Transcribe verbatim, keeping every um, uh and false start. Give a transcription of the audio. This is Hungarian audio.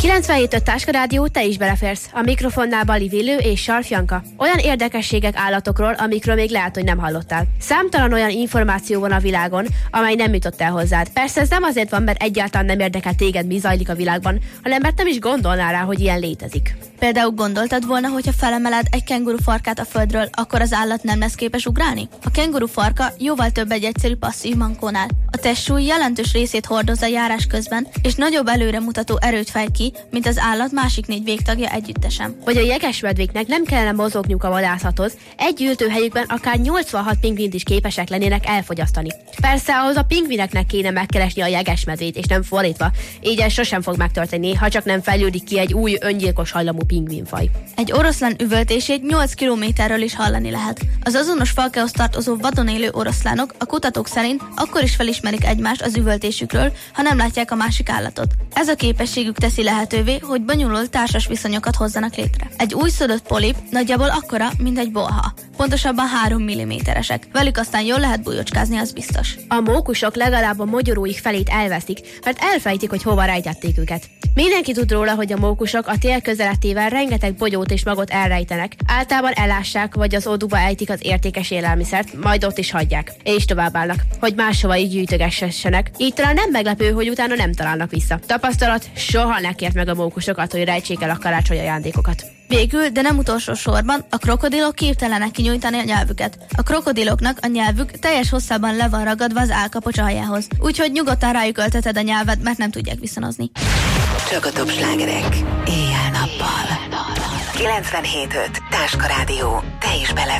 kilencvenhét öt Táska Rádió, te is beleférsz. A mikrofonnál Bali Villő és Sarf Janka. Olyan érdekességek állatokról, amikről még lehet, hogy nem hallottál. Számtalan olyan információ van a világon, amely nem jutott el hozzád. Persze ez nem azért van, mert egyáltalán nem érdekel téged, mi zajlik a világban, hanem mert nem is gondolnál rá, hogy ilyen létezik. Például gondoltad volna, hogyha felemeled egy kenguru farkát a földről, akkor az állat nem lesz képes ugrálni? A kenguru farka jóval több egy egyszerű passzív mankónál. A testsúly jelentős részét hordozza járás közben, és nagyobb előremutató erőt fejt ki, mint az állat másik négy végtagja együttesen. Hogy a jegesmedvéknek nem kellene mozogniuk a vadászathoz, egy ültőhelyükben akár nyolcvanhat pingvint is képesek lennének elfogyasztani. Persze ahhoz a pingvineknek kéne megkeresni a jegesmedvét, és nem fordítva. Így ez sosem fog megtörténni, ha csak nem fejlődik ki egy új öngyilkos hajlamú pingvinfaj. Egy oroszlán üvöltését nyolc kilométerről is hallani lehet. Az azonos falkehoz tartozó vadon élő oroszlánok a kutatók szerint akkor is felismerik egymást az üvöltésükről, ha nem látják a másik állatot. Ez a képességük teszi lehetővé, hogy bonyolult társas viszonyokat hozzanak létre. Egy újszülött polip nagyjából akkora, mint egy bolha. Pontosabban három milliméteresek. Velük aztán jól lehet bujócskázni, az biztos. A mókusok legalább a mogyoróik felét elvesztik, mert elfejtik, hogy hova rejtették őket. Mindenki tud róla, hogy a mókusok a tél közelettével rengeteg bogyót és magot elrejtenek. Általában elássák, vagy az óduba ejtik az értékes élelmiszert, majd ott is hagyják. És továbbállnak, hogy máshova így gyűjtögessenek. Így talán nem meglepő, hogy utána nem találnak vissza. Tapasztalat soha ne kért meg a mókusokat, hogy rejtsék el a karácsony ajándékokat. Végül, de nem utolsó sorban, a krokodilok képtelenek kinyújtani a nyelvüket. A krokodiloknak a nyelvük teljes hosszában le van ragadva az állkapocs aljához. Úgyhogy nyugodtan rájuk ölteted a nyelved, mert nem tudják viszonozni. Csak a top slágerek. Éjjel-nappal. kilencvenhét öt Táska Rádió. Te is bele